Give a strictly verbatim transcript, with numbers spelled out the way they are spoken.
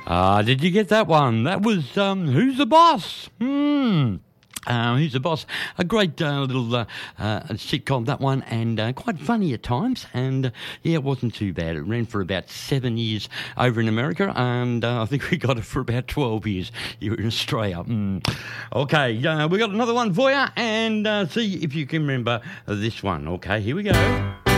Ah, did you get that one? That was um, Who's the Boss? Hmm. Uh, Who's the Boss? A great uh, little uh, uh, sitcom, that one, and uh, quite funny at times. And uh, yeah, it wasn't too bad. It ran for about seven years over in America, and uh, I think we got it for about twelve years here in Australia. Mm. Okay, uh, we got another one for you, and uh, see if you can remember this one. Okay, here we go.